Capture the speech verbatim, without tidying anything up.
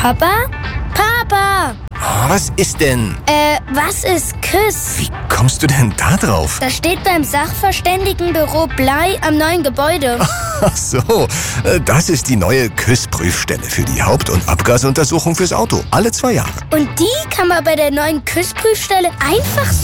Papa? Papa! Oh, was ist denn? Äh, was ist Küss? Wie kommst du denn da drauf? Das steht beim Sachverständigenbüro Blei am neuen Gebäude. Ach so, äh, das ist die neue Küss-Prüfstelle für die Haupt- und Abgasuntersuchung fürs Auto. Alle zwei Jahre. Und die kann man bei der neuen Küssprüfstelle einfach so